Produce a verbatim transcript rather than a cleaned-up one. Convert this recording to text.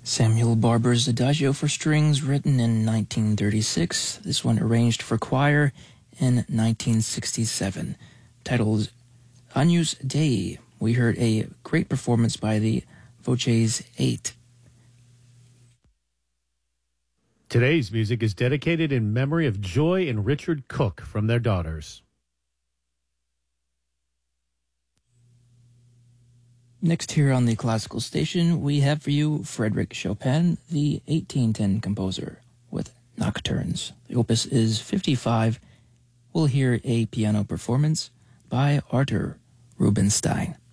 Samuel Barber's Adagio for Strings, written in nineteen thirty-six. This one arranged for choir in nineteen sixty-seven. Titled Agnus Dei. We heard a great performance by the Voces eight. Today's music is dedicated in memory of Joy and Richard Cook from their daughters. Next here on the classical station, we have for you Frédéric Chopin, the eighteen ten composer, with Nocturnes. The opus is fifty-five. We'll hear a piano performance by Arthur Rubinstein.